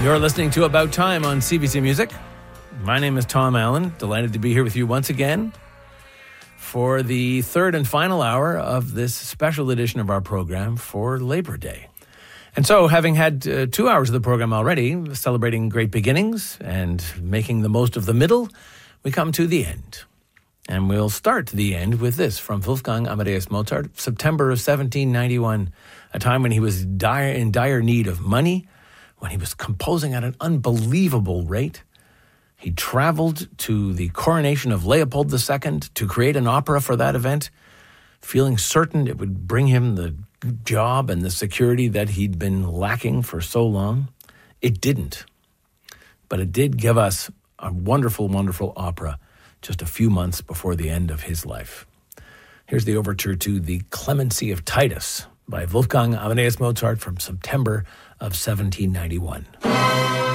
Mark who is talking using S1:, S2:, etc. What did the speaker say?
S1: You're listening to About Time on CBC Music. My name is Tom Allen. Delighted to be here with you once again for the third and final hour of this special edition of our program for Labor Day. And so, having had 2 hours of the program already, celebrating great beginnings and making the most of the middle, we come to the end. And we'll start the end with this from Wolfgang Amadeus Mozart, September of 1791, a time when he was in dire need of money, when he was composing at an unbelievable rate. He traveled to the coronation of Leopold II to create an opera for that event, feeling certain it would bring him the job and the security that he'd been lacking for so long. It didn't. But it did give us a wonderful, wonderful opera just a few months before the end of his life. Here's the overture to The Clemency of Titus by Wolfgang Amadeus Mozart from September of 1791.